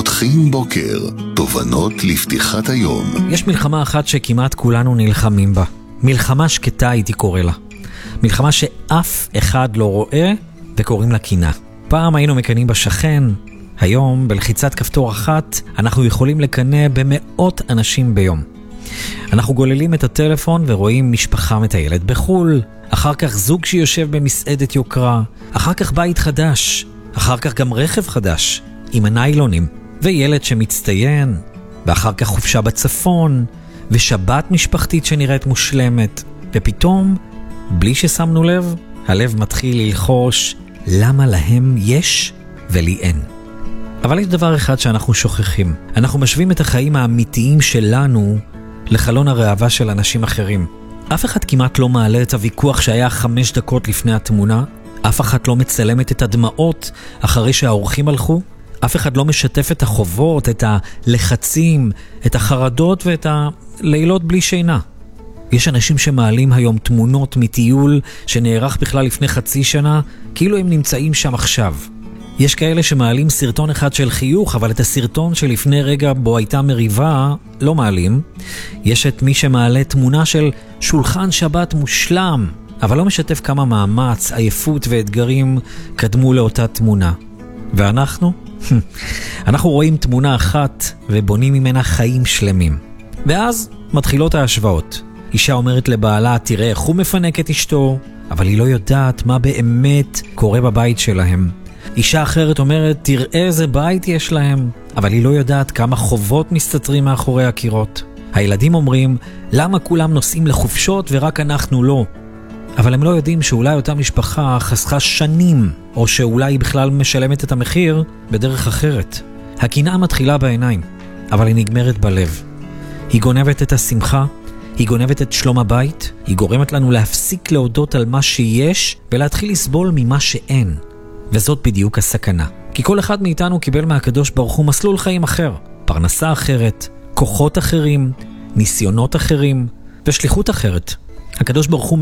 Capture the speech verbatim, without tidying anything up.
פותחים בוקר, תובנות לפתיחת היום. יש מלחמה אחת שכמעט כולנו נלחמים בה. מלחמה שקטה הייתי קורא לה. מלחמה שאף אחד לא רואה וקוראים לה קינה. פעם היינו מקנים בשכן, היום בלחיצת כפתור אחת אנחנו יכולים לקנא במאות אנשים ביום. אנחנו גוללים את הטלפון ורואים משפחה מטיילת בחול, אחר כך זוג שיושב במסעדת יוקרה, אחר כך בית חדש, אחר כך גם רכב חדש עם הניילונים, וילד שמצטיין, ואחר כך חופשה בצפון, ושבת משפחתית שנראית מושלמת, ופתאום, בלי ששמנו לב, הלב מתחיל ללחוש למה להם יש ולי אין. אבל יש דבר אחד שאנחנו שוכחים. אנחנו משווים את החיים האמיתיים שלנו לחלון הראווה של אנשים אחרים. אף אחד כמעט לא מעלה את הוויכוח שהיה חמש דקות לפני התמונה, אף אחד לא מצלמת את הדמעות אחרי שהאורחים הלכו, אף אחד לא משתף את החובות, את הלחצים, את החרדות ואת הלילות בלי שינה. יש אנשים שמעלים היום תמונות מטיול שנערך בכלל לפני חצי שנה, כאילו הם נמצאים שם עכשיו. יש כאלה שמעלים סרטון אחד של חיוך, אבל את הסרטון שלפני רגע בו הייתה מריבה לא מעלים. יש את מי שמעלה תמונה של שולחן שבת מושלם, אבל לא משתף כמה מאמץ, עייפות ואתגרים קדמו לאותה תמונה. ואנחנו? אנחנו רואים תמונה אחת ובונים ממנה חיים שלמים. ואז מתחילות ההשוואות. אישה אומרת לבעלה, תראה איך הוא מפנק את אשתו, אבל היא לא יודעת מה באמת קורה בבית שלהם. אישה אחרת אומרת, תראה איזה בית יש להם, אבל היא לא יודעת כמה חובות מסתתרים מאחורי הקירות. הילדים אומרים, למה כולם נוסעים לחופשות ורק אנחנו לא? אבל הם לא יודעים שאולי אותה משפחה חסכה שנים, או שאולי היא בכלל משלמת את המחיר בדרך אחרת. הקנאה מתחילה בעיניים, אבל היא נגמרת בלב. היא גונבת את השמחה, היא גונבת את שלום הבית, היא גורמת לנו להפסיק להודות על מה שיש, ולהתחיל לסבול ממה שאין. וזאת בדיוק הסכנה. כי כל אחד מאיתנו קיבל מהקדוש ברוך הוא מסלול חיים אחר, פרנסה אחרת, כוחות אחרים, ניסיונות אחרים, ושליחות אחרת. הקדוש ברוך הוא